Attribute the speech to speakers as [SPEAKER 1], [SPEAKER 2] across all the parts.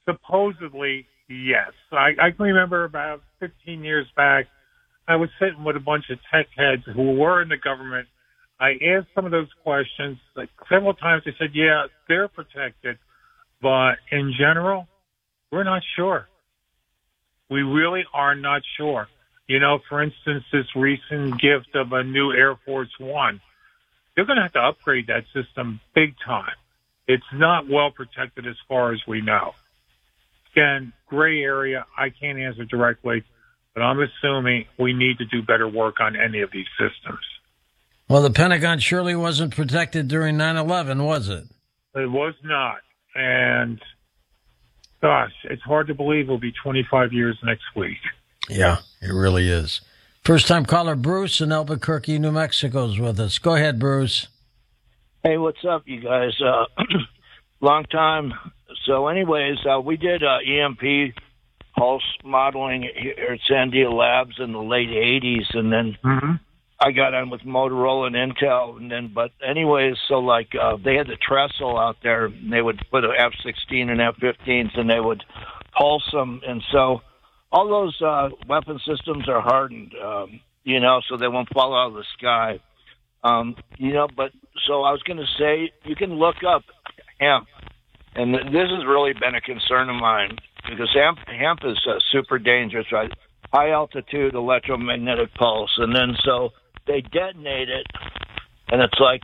[SPEAKER 1] Supposedly, yes. I can remember about 15 years back, I was sitting with a bunch of tech heads who were in the government. I asked some of those questions. Like several times they said, yeah, they're protected. But in general, we're not sure. We really are not sure. You know, for instance, this recent gift of a new Air Force One, they're going to have to upgrade that system big time. It's not well protected as far as we know. Again, gray area, I can't answer directly, but I'm assuming we need to do better work on any of these systems.
[SPEAKER 2] Well, the Pentagon surely wasn't protected during 9/11, was it?
[SPEAKER 1] It was not. And, gosh, it's hard to believe it'll be 25 years next week.
[SPEAKER 2] Yeah, it really is. First-time caller Bruce in Albuquerque, New Mexico is with us. Go ahead, Bruce.
[SPEAKER 3] Hey, what's up, you guys? Long time. So anyways, we did EMP pulse modeling here at Sandia Labs in the late 80s, and then I got on with Motorola and Intel, and then, but anyways, so like they had the trestle out there, and they would put an F-16 and F-15s, and they would pulse them, and so all those weapon systems are hardened, you know, so they won't fall out of the sky. You know, but so I was going to say, you can look up hemp, and this has really been a concern of mine because hemp is super dangerous, right? High altitude electromagnetic pulse, and then so they detonate it, and it's like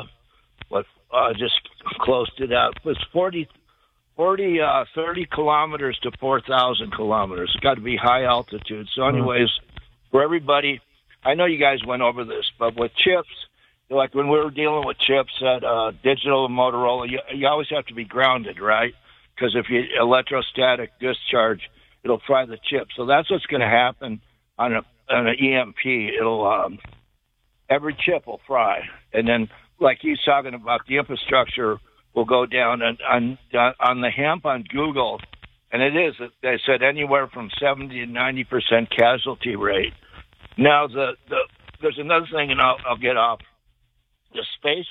[SPEAKER 3] just closed it out. It was 30 kilometers to 4,000 kilometers. It's got to be high altitude. So, anyways, for everybody, I know you guys went over this, but with chips. Like when we were dealing with chips at Digital and Motorola, you always have to be grounded, right? Because if you electrostatic discharge, it'll fry the chip. So that's what's going to happen on an EMP. It'll every chip will fry, and then like he's talking about, the infrastructure will go down. And on the hemp on Google, and it is, they said anywhere from 70 to 90% casualty rate. Now there's another thing, and I'll get off. The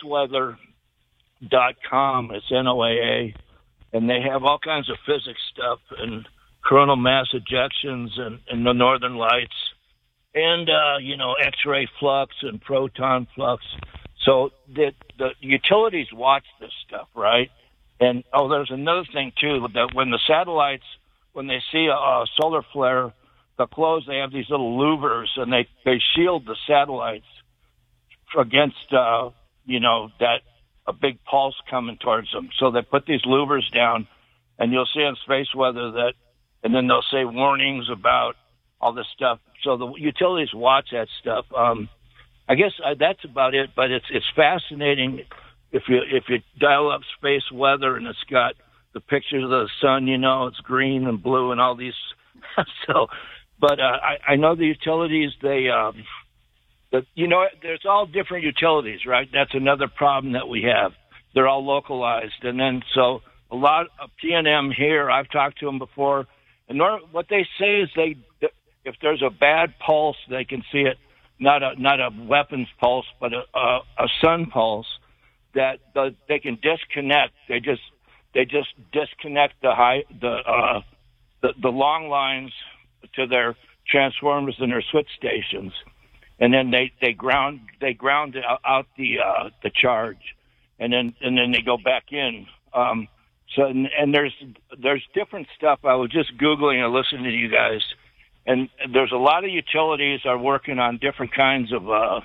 [SPEAKER 3] spaceweather.com, it's NOAA, and they have all kinds of physics stuff and coronal mass ejections and the northern lights and, you know, X-ray flux and proton flux. So the utilities watch this stuff, right? And, there's another thing, too, that when the satellites, when they see a solar flare, the close, they have these little louvers, and they shield the satellites against, you know, that a big pulse coming towards them. So they put these louvers down, and you'll see on space weather that, and then they'll say warnings about all this stuff. So the utilities watch that stuff. I guess that's about it, but it's fascinating if you dial up space weather and it's got the pictures of the sun, you know, it's green and blue and all these. So, but I know the utilities, you know, there's all different utilities, right? That's another problem that we have. They're all localized. And then, so a lot of PNM here, I've talked to them before, and what they say is if there's a bad pulse, they can see it, not a weapons pulse, but a sun pulse, that they can disconnect. They just disconnect the long lines to their transformers and their switch stations. And then they ground out the charge, and then they go back in. So there's different stuff. I was just Googling and listening to you guys, and there's a lot of utilities are working on different kinds of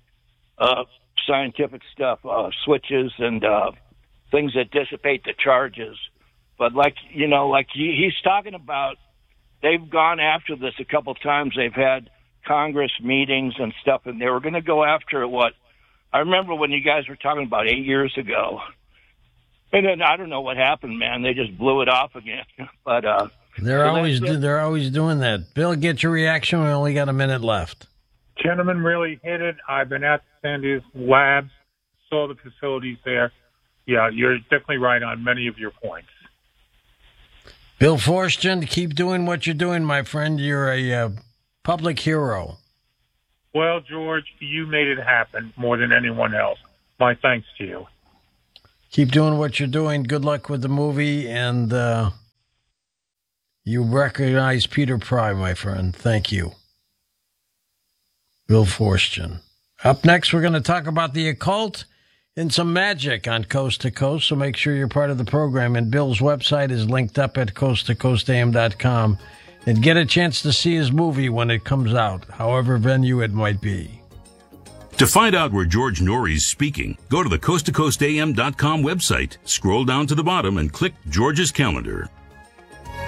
[SPEAKER 3] scientific stuff, switches and things that dissipate the charges. But like he's talking about, they've gone after this a couple times. They've had Congress meetings and stuff, and they were going to go after what I remember when you guys were talking about 8 years ago. And then I don't know what happened, man. They just blew it off again. But
[SPEAKER 2] they're always doing that. Bill, get your reaction. We only got a minute left.
[SPEAKER 1] Gentlemen really hit it. I've been at Sandia Labs, saw the facilities there. Yeah, you're definitely right on many of your points.
[SPEAKER 2] Bill Forstchen, keep doing what you're doing, my friend. You're a public hero.
[SPEAKER 1] Well, George, you made it happen more than anyone else. My thanks to you.
[SPEAKER 2] Keep doing what you're doing. Good luck with the movie, and You recognize Peter Pry, my friend. Thank you. Bill Forstchen. Up next, we're going to talk about the occult and some magic on Coast to Coast, so make sure you're part of the program. And Bill's website is linked up at coasttocoastam.com. And get a chance to see his movie when it comes out, however venue it might be.
[SPEAKER 4] To find out where George Norrie's speaking, go to the coasttocoastam.com website, scroll down to the bottom, and click George's calendar.